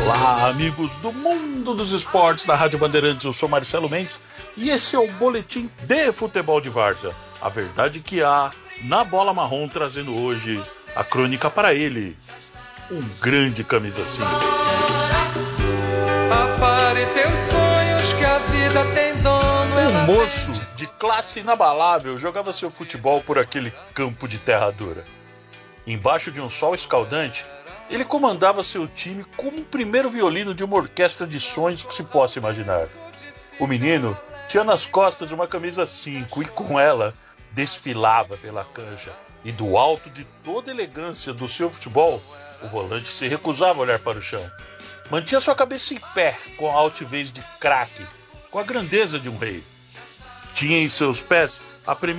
Olá, amigos do mundo dos esportes da Rádio Bandeirantes, eu sou Marcelo Mendes e esse é o Boletim de Futebol de Várzea. A verdade que há na bola marrom, trazendo hoje a crônica para ele, um grande camisa 5. Apare teus sonhos que a vida tem dono. Um moço de classe inabalável jogava seu futebol por aquele campo de terra dura. Embaixo de um sol escaldante, ele comandava seu time como o primeiro violino de uma orquestra de sonhos que se possa imaginar. O menino tinha nas costas uma camisa 5 e com ela desfilava pela cancha. E do alto de toda a elegância do seu futebol, o volante se recusava a olhar para o chão. Mantinha sua cabeça em pé, com a altivez de craque, com a grandeza de um rei. Tinha em seus pés a